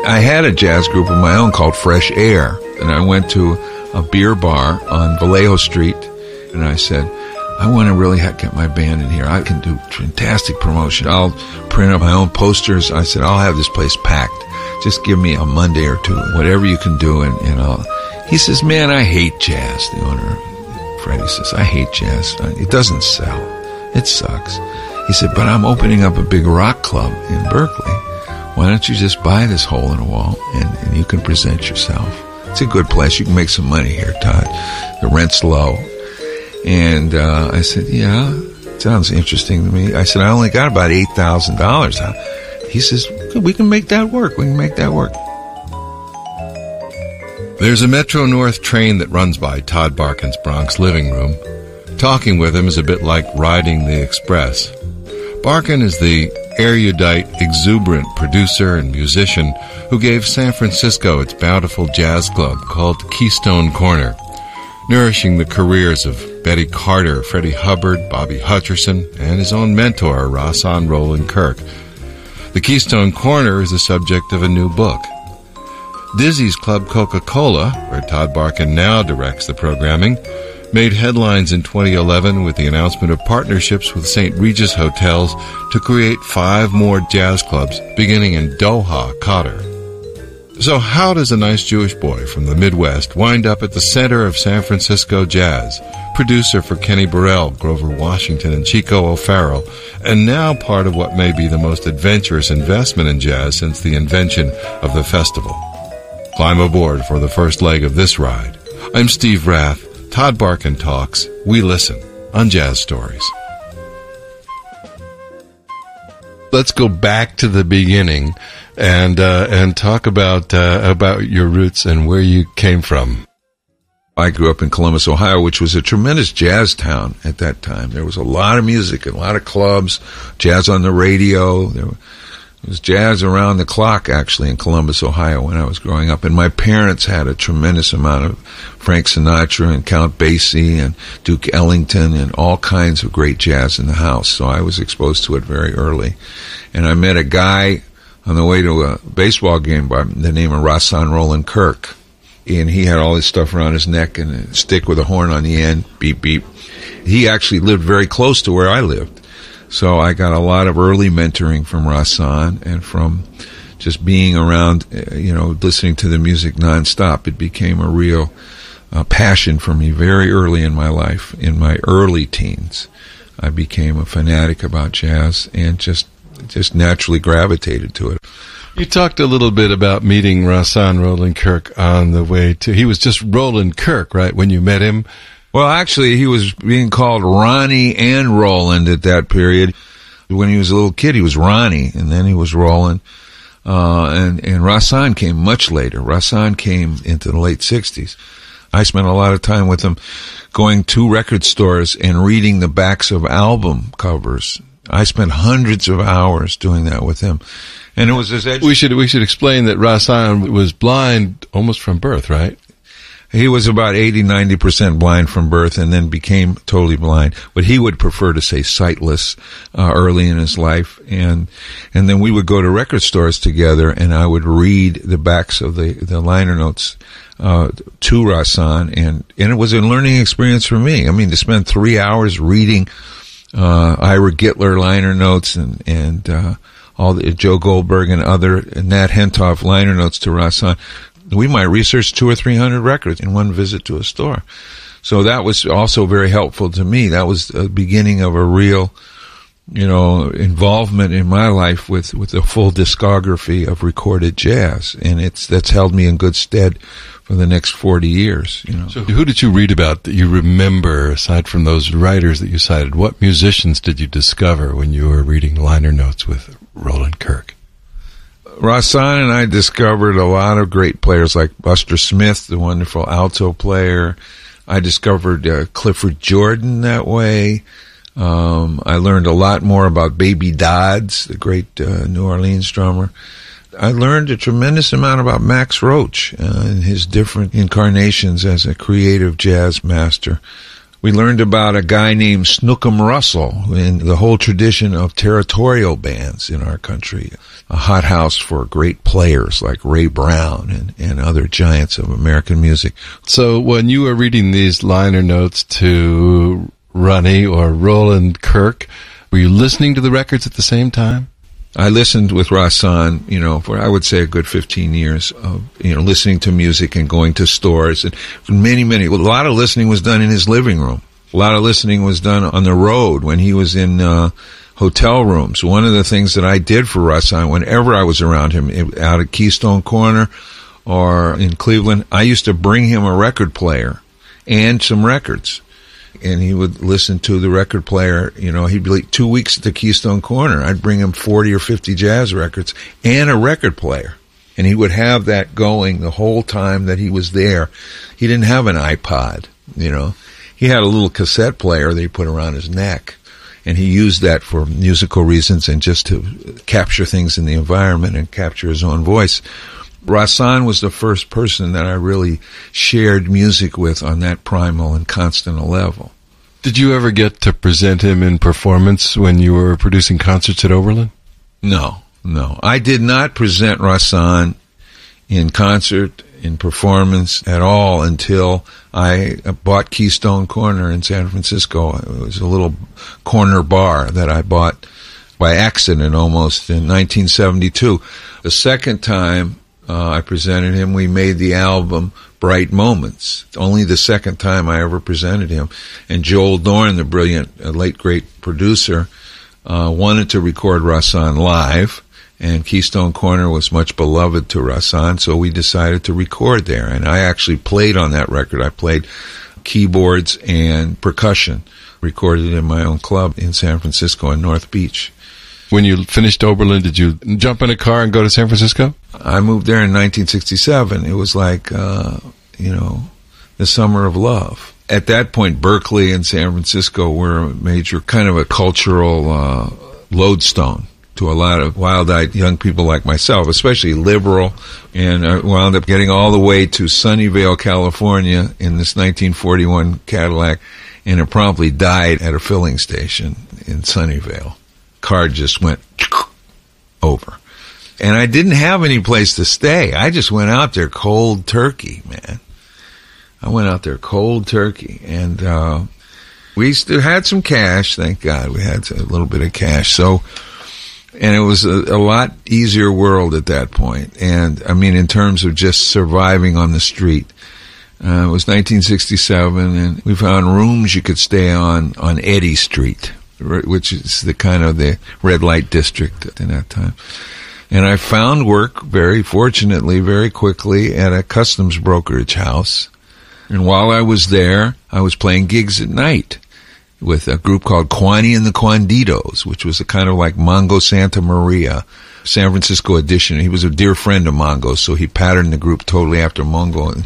I had a jazz group of my own called Fresh Air, and I went to a beer bar on Vallejo Street, and I said, I want to really get my band in here. I can do fantastic promotion. I'll print up my own posters. I said, I'll have this place packed. Just give me a Monday or two, whatever you can do, and I'll... He says, man, I hate jazz, the owner. Freddie says, I hate jazz. It doesn't sell. It sucks. He said, but I'm opening up a big rock club in Berkeley. Why don't you just buy this hole in the wall and you can present yourself? It's a good place. You can make some money here, Todd. The rent's low. And I said, yeah, sounds interesting to me. I said, I only got about $8,000. He says, we can make that work. We can make that work. There's a Metro-North train that runs by Todd Barkan's Bronx living room. Talking with him is a bit like riding the express. Barkan is the erudite, exuberant producer and musician who gave San Francisco its bountiful jazz club called Keystone Corner, nourishing the careers of Betty Carter, Freddie Hubbard, Bobby Hutcherson, and his own mentor, Rahsaan Roland Kirk. The Keystone Corner is the subject of a new book. Dizzy's Club Coca-Cola, where Todd Barkan now directs the programming, made headlines in 2011 with the announcement of partnerships with St. Regis Hotels to create 5 more jazz clubs beginning in Doha, Qatar. So how does a nice Jewish boy from the Midwest wind up at the center of San Francisco jazz, producer for Kenny Burrell, Grover Washington, and Chico O'Farrell, and now part of what may be the most adventurous investment in jazz since the invention of the festival? Climb aboard for the first leg of this ride. I'm Steve Rath. Todd Barkan talks. We listen on Jazz Stories. Let's go back to the beginning and talk about your roots and where you came from. I grew up in Columbus, Ohio, which was a tremendous jazz town at that time. There was a lot of music, a lot of clubs, jazz on the radio. There was jazz around the clock, actually, in Columbus, Ohio, when I was growing up. And my parents had a tremendous amount of Frank Sinatra and Count Basie and Duke Ellington and all kinds of great jazz in the house. So I was exposed to it very early. And I met a guy on the way to a baseball game by the name of Rahsaan Roland Kirk. And he had all this stuff around his neck and a stick with a horn on the end, beep, beep. He actually lived very close to where I lived. So I got a lot of early mentoring from Rahsaan and from just being around, listening to the music nonstop. It became a real passion for me very early in my life. In my early teens, I became a fanatic about jazz and just naturally gravitated to it. You talked a little bit about meeting Rahsaan Roland Kirk on the way to... He was just Roland Kirk, right, when you met him? Well, actually, he was being called Ronnie and Roland at that period. When he was a little kid, he was Ronnie, and then he was Roland. And Rahsaan came much later. Rahsaan came into the late 60s. I spent a lot of time with him going to record stores and reading the backs of album covers. I spent hundreds of hours doing that with him. And it was his We should explain that Rahsaan was blind almost from birth, right? He was about 80-90% blind from birth and then became totally blind. But he would prefer to say sightless early in his life. And then we would go to record stores together and I would read the backs of the liner notes to Rahsaan. And it was a learning experience for me. I mean, to spend 3 hours reading Ira Gittler liner notes and all the Joe Goldberg and other Nat Hentoff liner notes to Rahsaan. We might research 200 or 300 records in one visit to a store. So that was also very helpful to me. That was the beginning of a real, involvement in my life with the full discography of recorded jazz. And that's held me in good stead for the next 40 years, So who did you read about that you remember, aside from those writers that you cited? What musicians did you discover when you were reading liner notes with Roland Kirk? Rahsaan and I discovered a lot of great players like Buster Smith, the wonderful alto player. I discovered Clifford Jordan that way. I learned a lot more about Baby Dodds, the great New Orleans drummer. I learned a tremendous amount about Max Roach and his different incarnations as a creative jazz master. We learned about a guy named Snookum Russell and the whole tradition of territorial bands in our country, a hothouse for great players like Ray Brown and other giants of American music. So when you were reading these liner notes to Ronnie or Roland Kirk, were you listening to the records at the same time? I listened with Rahsaan, for I would say a good 15 years of, listening to music and going to stores. And a lot of listening was done in his living room. A lot of listening was done on the road when he was in hotel rooms. One of the things that I did for Rahsaan, whenever I was around him, out at Keystone Corner or in Cleveland, I used to bring him a record player and some records. And he would listen to the record player, he'd be like 2 weeks at the Keystone Corner. I'd bring him 40 or 50 jazz records and a record player. And he would have that going the whole time that he was there. He didn't have an iPod, He had a little cassette player that he put around his neck. And he used that for musical reasons and just to capture things in the environment and capture his own voice. Rahsaan was the first person that I really shared music with on that primal and constant level. Did you ever get to present him in performance when you were producing concerts at Oberlin? No. I did not present Rahsaan in concert, in performance at all until I bought Keystone Corner in San Francisco. It was a little corner bar that I bought by accident almost in 1972. The second time I presented him, we made the album Bright Moments. Only the second time I ever presented him. And Joel Dorn, the brilliant, late great producer, wanted to record Rahsaan live, and Keystone Corner was much beloved to Rahsaan, so we decided to record there. And I actually played on that record. I played keyboards and percussion, recorded in my own club in San Francisco in North Beach. When you finished Oberlin, did you jump in a car and go to San Francisco? I moved there in 1967. It was like, the summer of love. At that point, Berkeley and San Francisco were a major kind of a cultural lodestone to a lot of wild-eyed young people like myself, especially liberal, and I wound up getting all the way to Sunnyvale, California in this 1941 Cadillac, and it promptly died at a filling station in Sunnyvale. Car just went over. And I didn't have any place to stay. I just went out there cold turkey, man. I went out there cold turkey. And we still had some cash, thank God. We had a little bit of cash. So, and it was a lot easier world at that point. And, I mean, in terms of just surviving on the street. It was 1967, and we found rooms you could stay on Eddy Street, which is the kind of the red light district in that time. And I found work, very fortunately, very quickly at a customs brokerage house. And while I was there, I was playing gigs at night with a group called Kwani and the Quanditos, which was a kind of like Mongo Santa Maria, San Francisco edition. He was a dear friend of Mongo, so he patterned the group totally after Mongo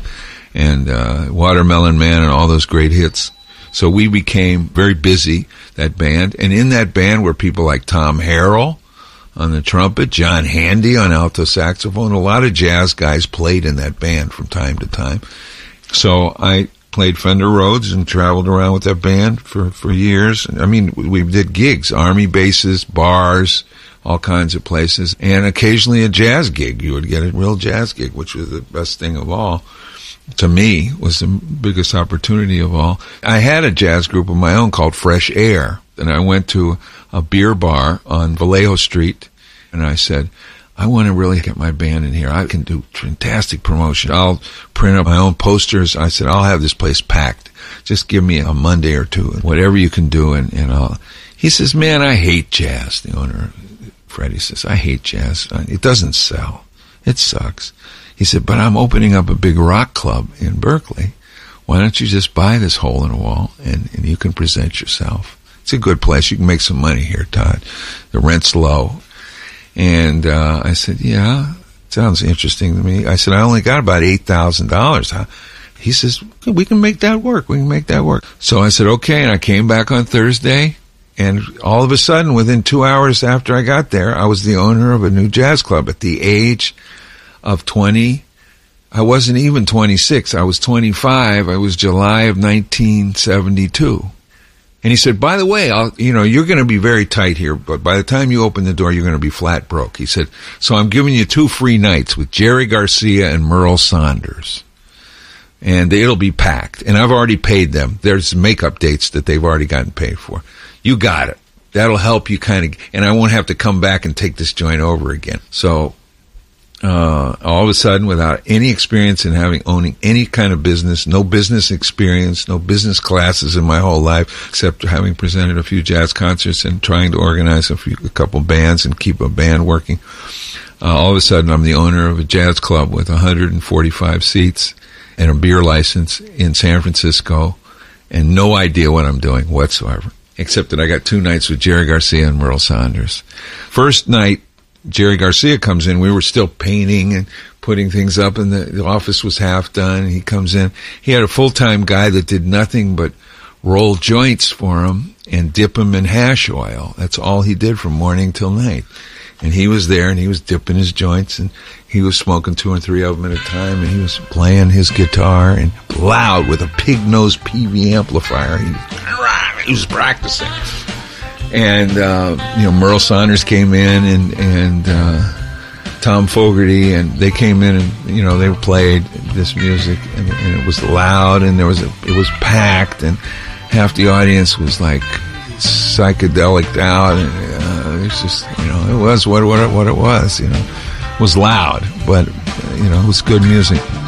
and Watermelon Man and all those great hits. So we became very busy, that band. And in that band were people like Tom Harrell on the trumpet, John Handy on alto saxophone. A lot of jazz guys played in that band from time to time. So I played Fender Rhodes and traveled around with that band for years. I mean, we did gigs, army bases, bars, all kinds of places, and occasionally a jazz gig. You would get a real jazz gig, which was the best thing of all. To me, was the biggest opportunity of all. I had a jazz group of my own called Fresh Air, and I went to a beer bar on Vallejo Street, and I said, I want to really get my band in here. I can do fantastic promotion. I'll print up my own posters. I said, I'll have this place packed. Just give me a Monday or two, whatever you can do, and I'll... He says, man, I hate jazz, the owner. Freddie says, I hate jazz. It doesn't sell. It sucks. He said, but I'm opening up a big rock club in Berkeley. Why don't you just buy this hole in the wall and you can present yourself? It's a good place. You can make some money here, Todd. The rent's low. And I said, yeah, sounds interesting to me. I said, I only got about $8,000. He says, we can make that work. We can make that work. So I said, okay. And I came back on Thursday. And all of a sudden, within 2 hours after I got there, I was the owner of a new jazz club at the age of 23. I wasn't even 26. I was 25. It was July of 1972. And he said, by the way, you're going to be very tight here, but by the time you open the door, you're going to be flat broke. He said, so I'm giving you 2 free nights with Jerry Garcia and Merle Saunders. And it'll be packed. And I've already paid them. There's makeup dates that they've already gotten paid for. You got it. That'll help you and I won't have to come back and take this joint over again. So, all of a sudden, without any experience in owning any kind of business, no business experience, no business classes in my whole life, except having presented a few jazz concerts and trying to organize a couple bands and keep a band working, all of a sudden I'm the owner of a jazz club with 145 seats and a beer license in San Francisco, and no idea what I'm doing whatsoever, except that I got 2 nights with Jerry Garcia and Merle Saunders. First night, Jerry Garcia comes in. We were still painting and putting things up, and the office was half done. He comes in. He had a full-time guy that did nothing but roll joints for him and dip them in hash oil. That's all he did from morning till night. And he was there, and he was dipping his joints, and he was smoking 2 or 3 of them at a time, and he was playing his guitar and loud with a pig-nose PV amplifier. He was practicing. And, Merle Saunders came in and Tom Fogerty, and they came in and, they played this music, and it was loud, and it was packed, and half the audience was like psychedelic out, and it's just, it was what it was, it was loud, but, it was good music.